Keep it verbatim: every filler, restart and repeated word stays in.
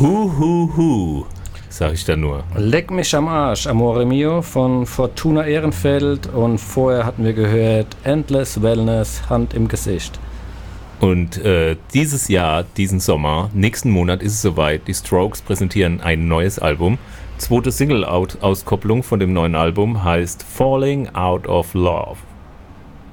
Hu, hu, hu, sag ich da nur. Leck mich am Arsch, Amore Mio von Fortuna Ehrenfeld und vorher hatten wir gehört Endless Wellness, Hand im Gesicht. Und äh, dieses Jahr, diesen Sommer, nächsten Monat ist es soweit, die Strokes präsentieren ein neues Album. Zweite Single-Auskopplung von dem neuen Album heißt Falling Out of Love.